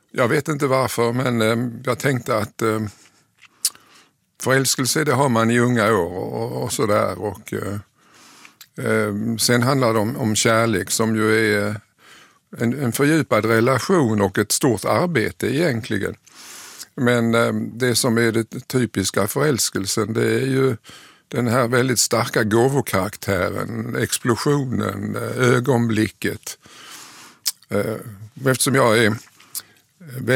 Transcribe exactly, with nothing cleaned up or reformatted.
Jag vet inte varför, men eh, jag tänkte att eh, förälskelse det har man i unga år och, och sådär. Och, eh, eh, sen handlar det om, om kärlek som ju är en, en fördjupad relation och ett stort arbete egentligen. Men eh, det som är det typiska förälskelsen, det är ju den här väldigt starka gåvokaraktären, explosionen, ögonblicket. Eh, eftersom jag är